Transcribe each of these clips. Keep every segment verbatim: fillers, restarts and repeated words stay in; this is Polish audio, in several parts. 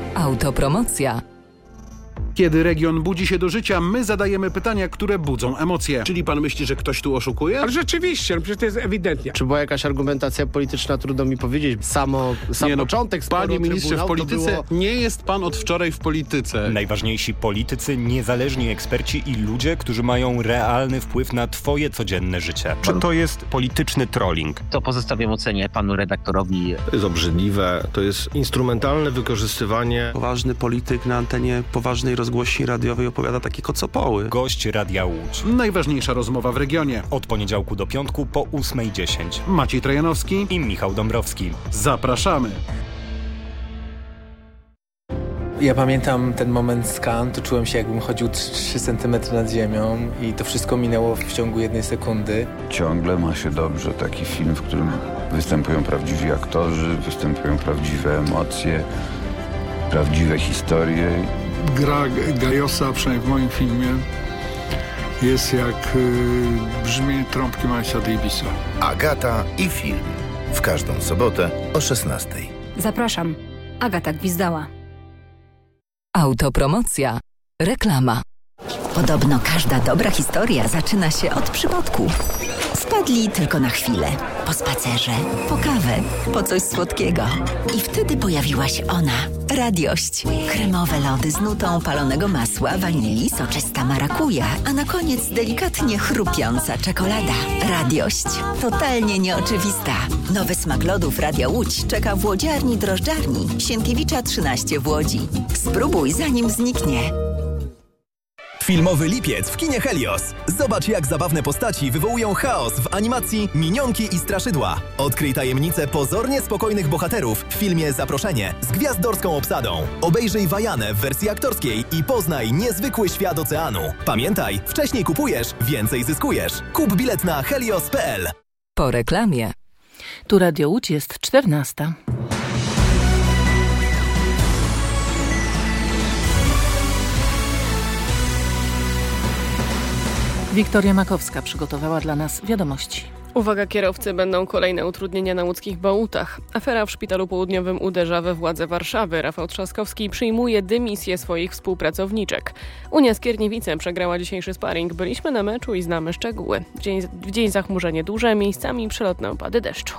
Autopromocja. Kiedy region budzi się do życia, my zadajemy pytania, które budzą emocje. Czyli pan myśli, że ktoś tu oszukuje? Ale rzeczywiście, no przecież to jest ewidentnie. Czy była jakaś argumentacja polityczna, trudno mi powiedzieć. Samo, sam nie no, początek sporu, panie ministrze, w polityce było... nie jest pan od wczoraj w polityce. Najważniejsi politycy, niezależni eksperci i ludzie, którzy mają realny wpływ na twoje codzienne życie. Czy to jest polityczny trolling? To pozostawiam ocenie panu redaktorowi. To jest obrzydliwe, to jest instrumentalne wykorzystywanie. Poważny polityk na antenie poważnej rozgłośni radiowej opowiada takie kocopoły. Gość Radia Łódź. Najważniejsza rozmowa w regionie. Od poniedziałku do piątku po ósmej dziesięć. Maciej Trojanowski i Michał Dąbrowski. Zapraszamy. Ja pamiętam ten moment z Cannes, to czułem się, jakbym chodził trzy centymetry nad ziemią i to wszystko minęło w ciągu jednej sekundy. Ciągle ma się dobrze. Taki film, w którym występują prawdziwi aktorzy, występują prawdziwe emocje, prawdziwe historie. Gra Gajosa, przynajmniej w moim filmie, jest jak y, brzmienie trąbki Milesa Davisa. Agata i film. W każdą sobotę o szesnastej. Zapraszam. Agata Gwizdała. Autopromocja. Reklama. Podobno każda dobra historia zaczyna się od przypadku. Wpadli tylko na chwilę. Po spacerze, po kawę, po coś słodkiego. I wtedy pojawiła się ona. Radiość. Kremowe lody z nutą palonego masła, wanilii, soczysta marakuja, a na koniec delikatnie chrupiąca czekolada. Radiość. Totalnie nieoczywista. Nowy smak lodów Radia Łódź czeka w łodziarni drożdżarni Sienkiewicza trzynaście w Łodzi. Spróbuj, zanim zniknie. Filmowy lipiec w kinie Helios. Zobacz, jak zabawne postaci wywołują chaos w animacji Minionki i Straszydła. Odkryj tajemnicę pozornie spokojnych bohaterów w filmie Zaproszenie z gwiazdorską obsadą. Obejrzyj Wajanę w wersji aktorskiej i poznaj niezwykły świat oceanu. Pamiętaj, wcześniej kupujesz, więcej zyskujesz. Kup bilet na helios kropka p l. Po reklamie. Tu Radio Łódź, jest czternasta. Wiktoria Makowska przygotowała dla nas wiadomości. Uwaga kierowcy, będą kolejne utrudnienia na łódzkich Bałutach. Afera w Szpitalu Południowym uderza we władze Warszawy. Rafał Trzaskowski przyjmuje dymisję swoich współpracowniczek. Unia Skierniewice przegrała dzisiejszy sparring. Byliśmy na meczu i znamy szczegóły. W dzień, w dzień zachmurzenie duże, miejscami przelotne opady deszczu.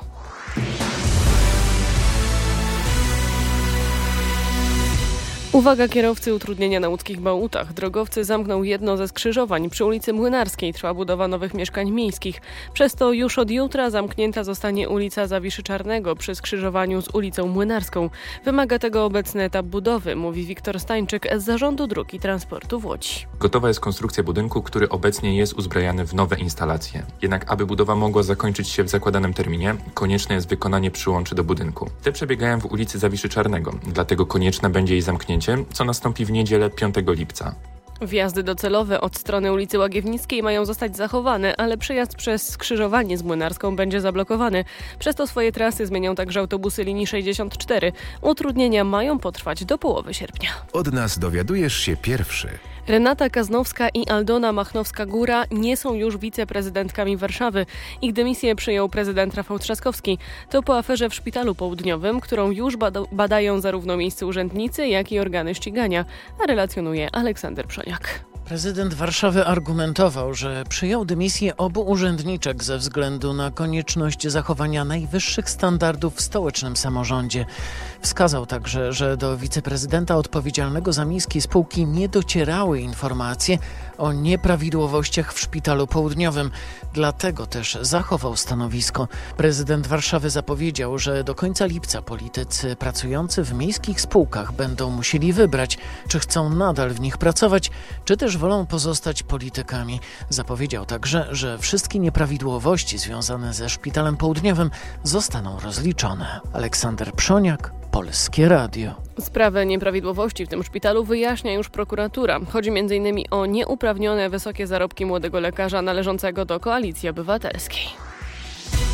Uwaga kierowcy, utrudnienia na łódzkich Bałutach. Drogowcy zamknął jedno ze skrzyżowań. Przy ulicy Młynarskiej trwa budowa nowych mieszkań miejskich. Przez to już od jutra zamknięta zostanie ulica Zawiszy Czarnego przy skrzyżowaniu z ulicą Młynarską. Wymaga tego obecny etap budowy, mówi Wiktor Stańczyk z Zarządu Dróg i Transportu w Łodzi. Gotowa jest konstrukcja budynku, który obecnie jest uzbrajany w nowe instalacje. Jednak aby budowa mogła zakończyć się w zakładanym terminie, konieczne jest wykonanie przyłączy do budynku. Te przebiegają w ulicy Zawiszy Czarnego, dlatego konieczne będzie jej zamknięcie, co nastąpi w niedzielę piątego lipca. Wjazdy docelowe od strony ulicy Łagiewnickiej mają zostać zachowane, ale przejazd przez skrzyżowanie z Młynarską będzie zablokowany. Przez to swoje trasy zmienią także autobusy linii sześćdziesiąt cztery. Utrudnienia mają potrwać do połowy sierpnia. Od nas dowiadujesz się pierwszy. Renata Kaznowska i Aldona Machnowska-Góra nie są już wiceprezydentkami Warszawy. Ich dymisję przyjął prezydent Rafał Trzaskowski. To po aferze w Szpitalu Południowym, którą już bada- badają zarówno miejscy urzędnicy, jak i organy ścigania, a relacjonuje Aleksander Przoniak. Prezydent Warszawy argumentował, że przyjął dymisję obu urzędniczek ze względu na konieczność zachowania najwyższych standardów w stołecznym samorządzie. Wskazał także, że do wiceprezydenta odpowiedzialnego za miejskie spółki nie docierały informacje o nieprawidłowościach w Szpitalu Południowym. Dlatego też zachował stanowisko. Prezydent Warszawy zapowiedział, że do końca lipca politycy pracujący w miejskich spółkach będą musieli wybrać, czy chcą nadal w nich pracować, czy też wolą pozostać politykami. Zapowiedział także, że wszystkie nieprawidłowości związane ze Szpitalem Południowym zostaną rozliczone. Aleksander Przoniak, Polskie Radio. Sprawę nieprawidłowości w tym szpitalu wyjaśnia już prokuratura. Chodzi między innymi o nieuprawnione wysokie zarobki młodego lekarza należącego do Koalicji Obywatelskiej.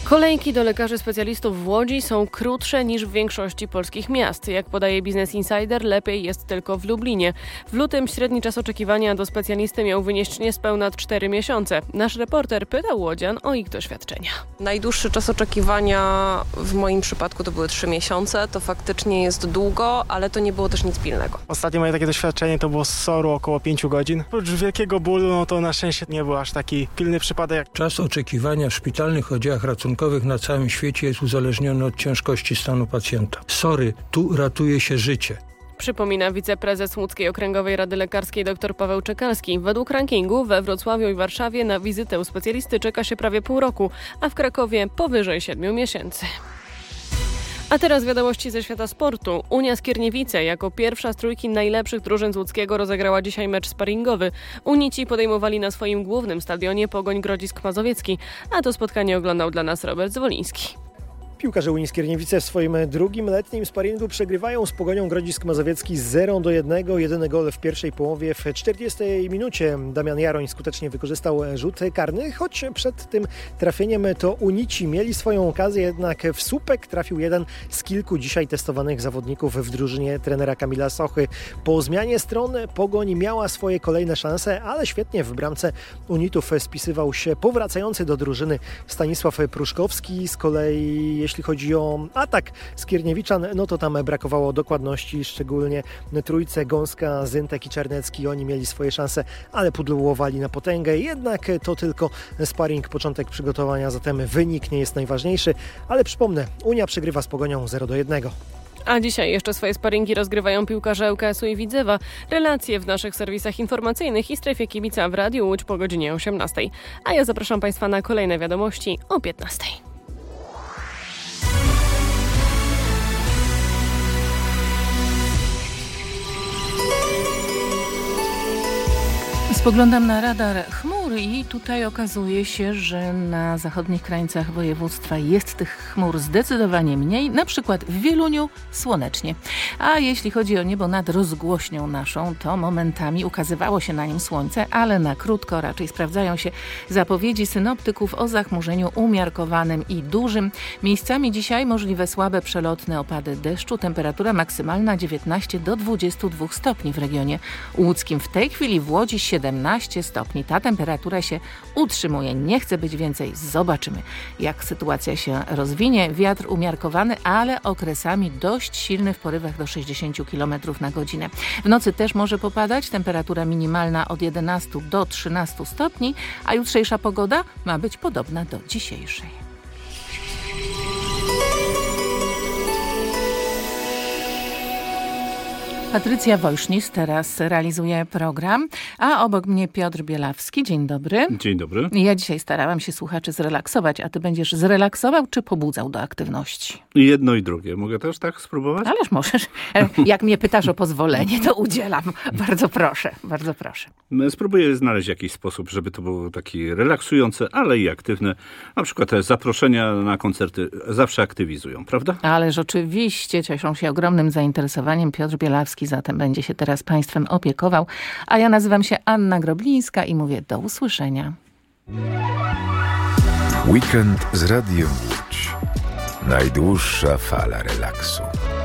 Kolejki do lekarzy specjalistów w Łodzi są krótsze niż w większości polskich miast. Jak podaje Business Insider, lepiej jest tylko w Lublinie. W lutym średni czas oczekiwania do specjalisty miał wynieść niespełna cztery miesiące. Nasz reporter pytał łodzian o ich doświadczenia. Najdłuższy czas oczekiwania w moim przypadku to były trzy miesiące. To faktycznie jest długo, ale to nie było też nic pilnego. Ostatnie moje takie doświadczenie to było z S O R-u około pięciu godzin. Oprócz wielkiego bólu, no to na szczęście nie był aż taki pilny przypadek. Czas oczekiwania w szpitalnych oddziałach ratunkowych na całym świecie jest uzależniony od ciężkości stanu pacjenta. Sorry, tu ratuje się życie. Przypomina wiceprezes Łódzkiej Okręgowej Rady Lekarskiej dr Paweł Czekalski. Według rankingu we Wrocławiu i Warszawie na wizytę u specjalisty czeka się prawie pół roku, a w Krakowie powyżej siedmiu miesięcy. A teraz wiadomości ze świata sportu. Unia Skierniewice jako pierwsza z trójki najlepszych drużyn z Łódzkiego rozegrała dzisiaj mecz sparingowy. Unici podejmowali na swoim głównym stadionie Pogoń Grodzisk Mazowiecki, a to spotkanie oglądał dla nas Robert Zwoliński. Piłkarze Unii Skierniewice w swoim drugim letnim sparingu przegrywają z Pogonią Grodzisk Mazowiecki zero do jednego. Jedyny gol w pierwszej połowie w czterdziestej minucie. Damian Jaroń skutecznie wykorzystał rzut karny, choć przed tym trafieniem to Unici mieli swoją okazję, jednak w słupek trafił jeden z kilku dzisiaj testowanych zawodników w drużynie trenera Kamila Sochy. Po zmianie stron Pogoń miała swoje kolejne szanse, ale świetnie w bramce Unitów spisywał się powracający do drużyny Stanisław Pruszkowski. Z kolei jeśli chodzi o atak Skierniewiczan, no to tam brakowało dokładności, szczególnie trójce Gąska, Zyntek i Czarnecki. Oni mieli swoje szanse, ale pudłowali na potęgę. Jednak to tylko sparring, początek przygotowania, zatem wynik nie jest najważniejszy. Ale przypomnę, Unia przegrywa z Pogonią zero do jednego. A dzisiaj jeszcze swoje sparingi rozgrywają piłkarze L K S-u i Widzewa. Relacje w naszych serwisach informacyjnych i strefie kibica w Radiu Łódź po godzinie osiemnastej. A ja zapraszam Państwa na kolejne wiadomości o piętnastej. Spoglądam na radar chmur i tutaj okazuje się, że na zachodnich krańcach województwa jest tych chmur zdecydowanie mniej, na przykład w Wieluniu słonecznie. A jeśli chodzi o niebo nad rozgłośnią naszą, to momentami ukazywało się na nim słońce, ale na krótko raczej sprawdzają się zapowiedzi synoptyków o zachmurzeniu umiarkowanym i dużym. Miejscami dzisiaj możliwe słabe przelotne opady deszczu, temperatura maksymalna dziewiętnaście do dwudziestu dwóch stopni w regionie łódzkim. W tej chwili w Łodzi siedemnaście stopni. Ta temperatura się utrzymuje. Nie chce być więcej. Zobaczymy, jak sytuacja się rozwinie. Wiatr umiarkowany, ale okresami dość silny w porywach do sześćdziesięciu kilometrów na godzinę. W nocy też może popadać. Temperatura minimalna od jedenastu do trzynastu stopni, a jutrzejsza pogoda ma być podobna do dzisiejszej. Patrycja Wojsznis teraz realizuje program, a obok mnie Piotr Bielawski. Dzień dobry. Dzień dobry. Ja dzisiaj starałam się słuchaczy zrelaksować, a ty będziesz zrelaksował czy pobudzał do aktywności? Jedno i drugie. Mogę też tak spróbować? Ależ możesz. Jak mnie pytasz o pozwolenie, to udzielam. Bardzo proszę, bardzo proszę. Spróbuję znaleźć jakiś sposób, żeby to było taki relaksujące, ale i aktywne. Na przykład te zaproszenia na koncerty zawsze aktywizują, prawda? Ależ oczywiście cieszą się ogromnym zainteresowaniem. Piotr Bielawski zatem będzie się teraz Państwem opiekował. A ja nazywam się Anna Groblińska i mówię do usłyszenia. Weekend z Radiem Łódź. Najdłuższa fala relaksu.